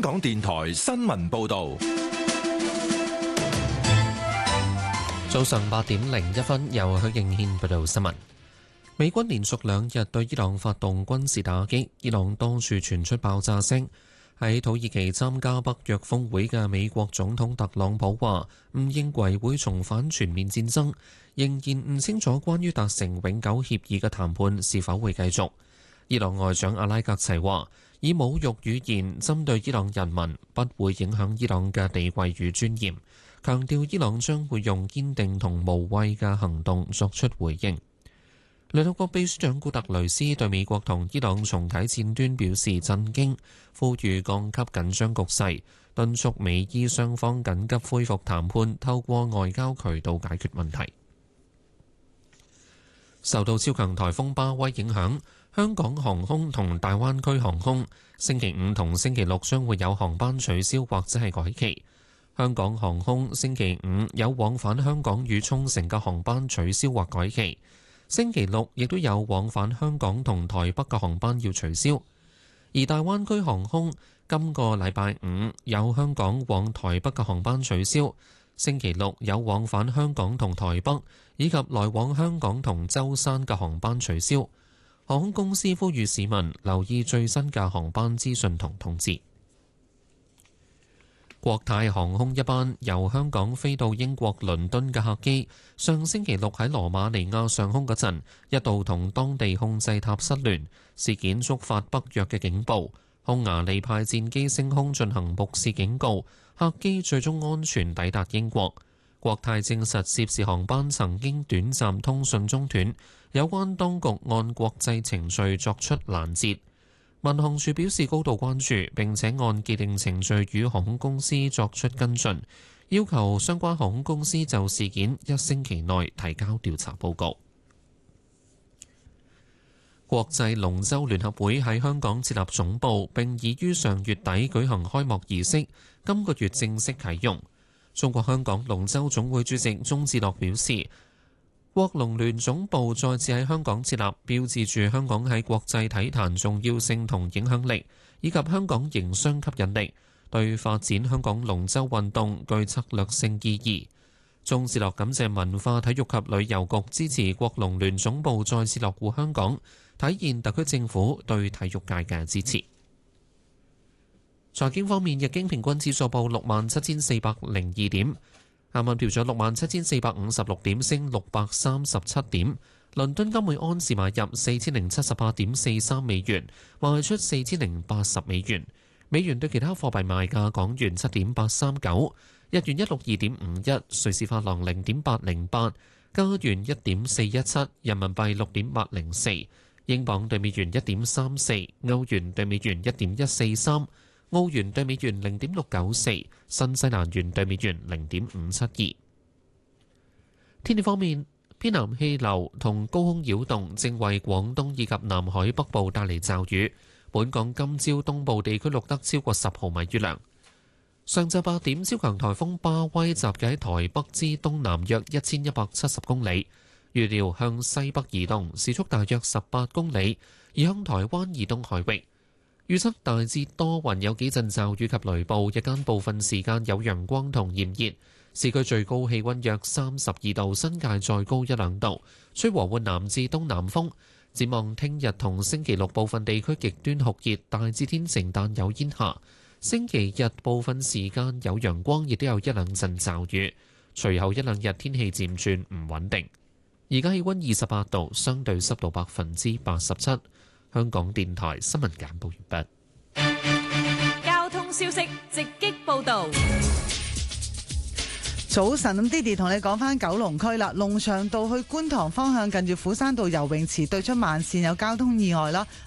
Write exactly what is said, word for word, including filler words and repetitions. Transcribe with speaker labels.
Speaker 1: 港電台新聞報道。
Speaker 2: 早上八點零一分，由許敬軒報道新聞。美軍連續兩日對伊朗發動軍事打擊，伊朗多處傳出爆炸聲。喺土耳其參加北約峰會嘅美國總統特朗普話唔認為會重返全面戰爭，仍然唔清楚關於達成永久協議嘅談判是否會繼續。伊朗外長阿拉格齊話，以侮辱語言針對伊朗人民不會影響伊朗嘅地位與尊嚴，強調伊朗將會用堅定同無畏嘅行動作出回應。聯合國秘書長古特雷斯對美國同伊朗重啟戰端表示震驚，呼籲降級緊張局勢，敦促美伊雙方緊急恢復談判，透過外交渠道解決問題。受到超強颱風巴威影響，香港航空同大灣區航空星期五同星期六將會有航班取消或者係改期。香港航空星期五有往返香港與沖繩嘅航班取消或改期。星期六亦都有往返香港同台北嘅航班要取消，而大灣區航空今個禮拜五有香港往台北嘅航班取消，星期六有往返香港同台北以及來往香港同舟山嘅航班取消。航空公司呼籲市民留意最新嘅航班資訊同通知。國泰航空一班由香港飛到英國倫敦嘅客機，上星期六喺羅馬尼亞上空嗰陣，一度同當地控制塔失聯，事件觸發北約嘅警報。匈牙利派戰機升空進行目視警告，客機最終安全抵達英國。國泰證實涉事航班曾經短暫通訊中斷，有關當局按國際程序作出攔截。民航處表示高度關注，並且按既定程序與航空公司作出跟進，要求相關航空公司就事件一星期內提交調查報告。國際龍舟聯合會喺香港設立總部，並已於上月底舉行開幕儀式，今個月正式啟用。中國香港龍舟總會主席鍾志樂表示，國龍聯總部再次喺香港設立，標誌住香港喺國際體壇重要性同影響力，以及香港營商吸引力，對發展香港龍舟運動具策略性意義。鍾志樂感謝文化體育及旅遊局支持國龍聯總部再次落戶香港，體現特區政府對體育界嘅支持。財經方面，日經平均指數報六萬七千四百零二點。啱啱調咗六萬七千四百五十六點，升六百三十七點。倫敦金每安士買入四千零七十八點四三美元，賣出四千零八十美元。美元對其他貨幣賣價：港元七點八三九，日元一六二點五一，瑞士法郎零點八零八，加元一點四一七，人民幣六點八零四，英鎊對美元一點三四，歐元對美元一點一四三。澳元對美元零點六九四，新西蘭元對美元零點五七二。天氣方面，偏南氣流同高空擾動正為廣東以及南海北部帶嚟驟雨。本港今朝東部地區錄得超過十毫米雨量。上晝八點，超強颱風巴威集結喺台北之東南約一千一百七十公里，預料向西北移動，時速大約十八公里，移向台灣以東海域。預測大致多雲，有幾陣驟雨及雷暴，日間部分時間有陽光同炎熱。市區最高氣溫約三十二度，新界再高一兩度，吹和緩南至東南風。展望聽日同星期六部分地區極端酷熱，大致天晴但有煙霞。星期日部分時間有陽光，亦都有一兩陣驟雨。隨後一兩日天氣漸轉唔穩定。而家氣溫二十八度，相對濕度百分之八十七。香港電台新聞簡報完
Speaker 3: 畢。交通消息直擊報導。
Speaker 4: 早晨，咁 Didi 同你講翻九龍區啦，龍翔道去觀塘方向近住斧山道游泳池對出慢線有交通意外啦，